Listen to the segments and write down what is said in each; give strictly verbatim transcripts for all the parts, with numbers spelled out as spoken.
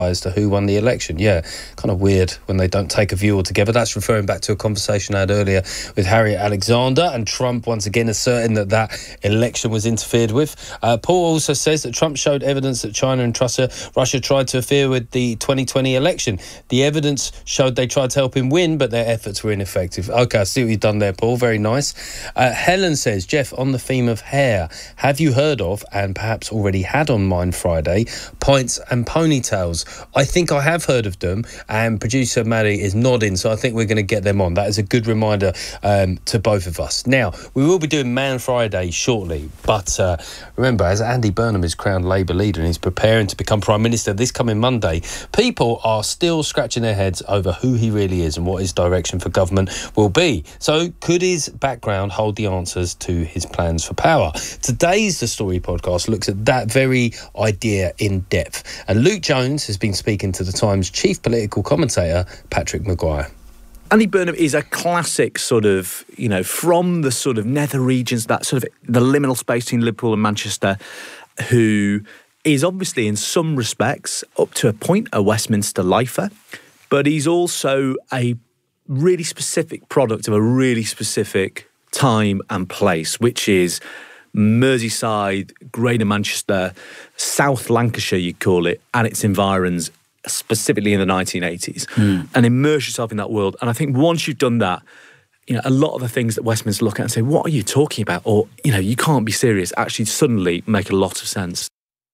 as to who won the election. Yeah, kind of weird when they don't take a view altogether. That's referring back to a conversation I had earlier with Harriet Alexander, and Trump once again asserting that that election was interfered with. Uh, Paul also says that Trump showed evidence that China and Russia, Russia tried to interfere with the twenty twenty election. The evidence showed they tried to help him win, but their efforts were ineffective. Okay, I see what you've done there, Paul. Very nice. Uh, Helen says, Jeff, on the theme of hair, have you heard of, and perhaps already had on Mind Friday, pints and ponytails? I think I have heard of them, and producer Maddie is nodding, so I think we're going to get them on. That is a good reminder um, to both of us. Now, we will be doing Man Friday shortly, but uh, remember, as Andy Burnham is crowned Labour leader and he's preparing to become Prime Minister this coming Monday, people are still scratching their heads over who he really is and what his direction for government will be. So, could his background hold the answers to his plans for power? Today's The Story podcast looks at that very idea in depth, and Luke Jones has been speaking to the Times chief political commentator, Patrick Maguire. Andy Burnham is a classic sort of, you know, from the sort of nether regions, that sort of the liminal space between Liverpool and Manchester, who is obviously in some respects, up to a point, a Westminster lifer, but he's also a really specific product of a really specific time and place, which is Merseyside, Greater Manchester, South Lancashire, you'd call it, and its environs, specifically in the nineteen eighties, mm. and immerse yourself in that world. And I think once you've done that, you know, a lot of the things that Westminster look at and say, what are you talking about? Or, you know, you can't be serious, actually suddenly make a lot of sense.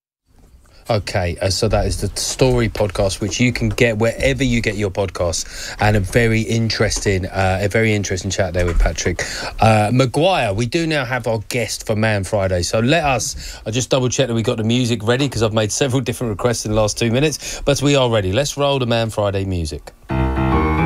Okay, uh, so that is the Story podcast, which you can get wherever you get your podcasts, and a very interesting, uh, a very interesting chat there with Patrick uh, Maguire. We do now have our guest for Man Friday, so let us. I just double check that we got the music ready because I've made several different requests in the last two minutes, but we are ready. Let's roll the Man Friday music.